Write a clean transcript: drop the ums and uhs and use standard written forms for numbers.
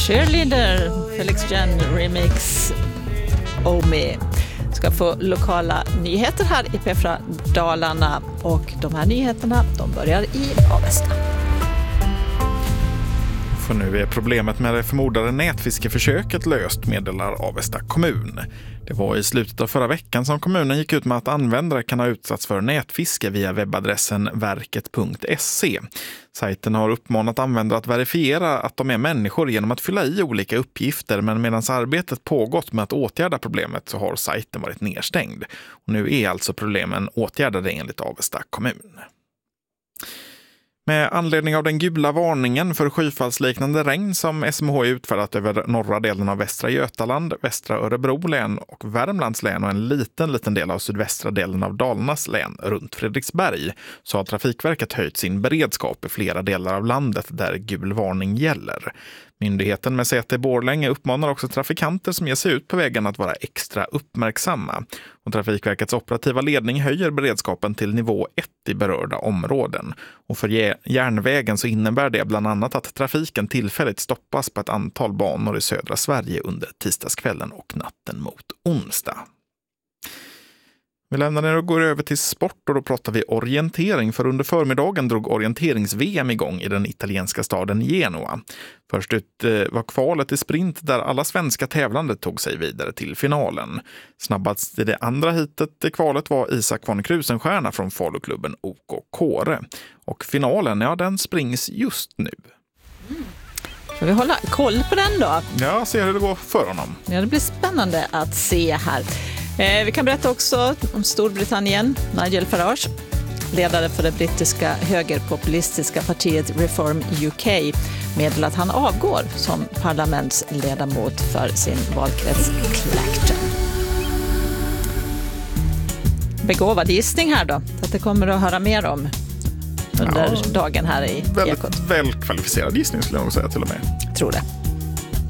Cheerleader, Felix Jen Remix, Omi. Ska få lokala nyheter här i P4 Dalarna, och de här nyheterna de börjar i Avesta. För nu är problemet med det förmodade nätfiskeförsöket löst, meddelar Avesta kommun. Det var i slutet av förra veckan som kommunen gick ut med att användare kan ha utsatts för nätfiske via webbadressen verket.se. Sajten har uppmanat användare att verifiera att de är människor genom att fylla i olika uppgifter, men medan arbetet pågått med att åtgärda problemet så har sajten varit nedstängd. Och nu är alltså problemen åtgärdade enligt Avesta kommun. Med anledning av den gula varningen för skyfallsliknande regn som SMHI utfärdat över norra delen av Västra Götaland, Västra Örebro län och Värmlands län och en liten del av sydvästra delen av Dalarnas län runt Fredriksberg, så har Trafikverket höjt sin beredskap i flera delar av landet där gul varning gäller. Myndigheten med säte i Borlänge uppmanar också trafikanter som ger sig ut på vägen att vara extra uppmärksamma. Och Trafikverkets operativa ledning höjer beredskapen till nivå 1 i berörda områden. Och för järnvägen så innebär det bland annat att trafiken tillfälligt stoppas på ett antal banor i södra Sverige under tisdagskvällen och natten mot onsdag. Vi lämnar ner och går över till sport, och då pratar vi orientering, för under förmiddagen drog orienterings-VM igång i den italienska staden Genua. Först ut var kvalet i sprint där alla svenska tävlande tog sig vidare till finalen. Snabbast i det andra hitet i kvalet var Isak von Krusenstjerna från Faluklubben OK Kåre. Och finalen, ja, den springs just nu. Ska vi hålla koll på den då? Ja, se hur det går för honom. Ja, det blir spännande att se här. Vi kan berätta också om Storbritannien. Nigel Farage, ledare för det brittiska högerpopulistiska partiet Reform UK, meddelar att han avgår som parlamentsledamot för sin valkrets Clacton. Begåvad gissning här då, så att det kommer att höra mer om under dagen här i Ekot. Väldigt väl kvalificerad gissning skulle jag nog säga till och med. Tror det.